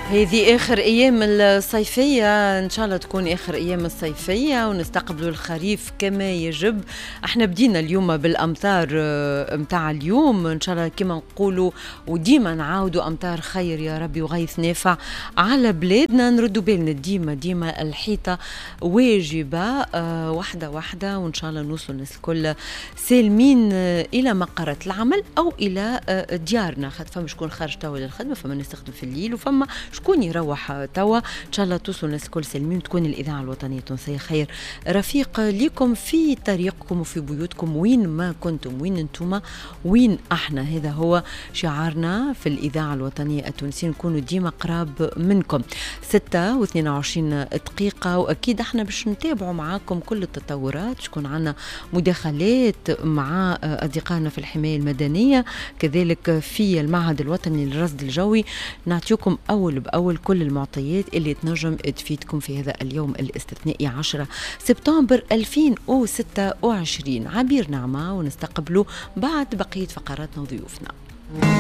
هذه آخر أيام الصيفية، إن شاء الله تكون آخر أيام الصيفية ونستقبلوا الخريف كما يجب. احنا بدينا اليوم بالأمطار متاع اليوم، إن شاء الله كما نقولوا وديما نعاودوا أمطار خير يا ربي وغيث نافع على بلادنا. نردوا بالنا ديما الحيطة واجبة واحدة واحدة، وإن شاء الله نوصل الناس الكل سالمين إلى مقرة العمل أو إلى ديارنا. فما شكون خارج توا للخدمة، فما نستخدم في الليل، وفما شكون يروح توا. ان شاء الله توصلوا الناس الكل سالمين، وتكون الاذاعه الوطنيه التونسيه خير رفيق لكم في طريقكم وفي بيوتكم، وين ما كنتم، وين انتم وين احنا. هذا هو شعارنا في الاذاعه الوطنيه التونسيه، نكونوا ديما قراب منكم. 6:22 دقيقه، واكيد احنا باش نتابعوا معاكم كل التطورات. شكون عنا مداخلات مع اصدقائنا في الحمايه المدنيه، كذلك في المعهد الوطني للرصد الجوي. نعطيكم أول بأول كل المعطيات اللي تنجم تفيدكم في هذا اليوم الاستثنائي 10 سبتمبر 2026. عبير نعمة، ونستقبلوا بعد بقية فقراتنا وضيوفنا.